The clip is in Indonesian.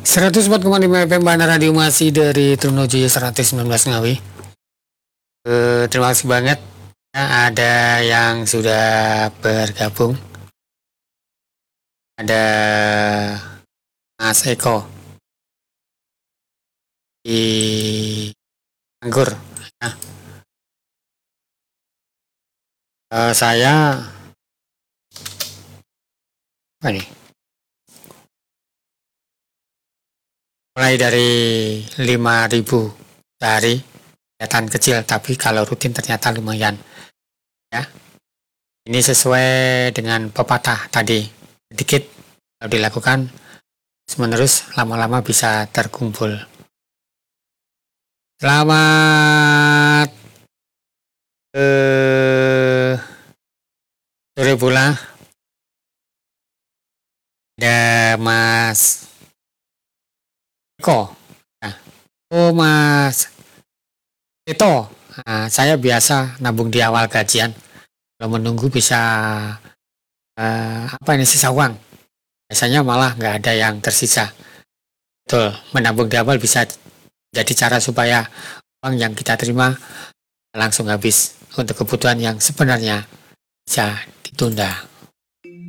104,5 FM Bana Radio masih dari Trunojoyo 119 Ngawi. Terima kasih banget ada yang sudah bergabung. Ada Mas Eko di Anggur. Saya apa nih? Mulai dari 5.000 sehari, kelihatan kecil, tapi kalau rutin ternyata lumayan. Ya, ini sesuai dengan pepatah tadi, sedikit kalau dilakukan menerus lama-lama bisa terkumpul. Selamat sore pula. Ada Mas Eko. Mas Eko. Saya biasa nabung di awal gajian. Kalau menunggu bisa sisa uang. Biasanya malah nggak ada yang tersisa. Betul, menabung di awal bisa jadi cara supaya uang yang kita terima langsung habis untuk kebutuhan yang sebenarnya bisa ditunda.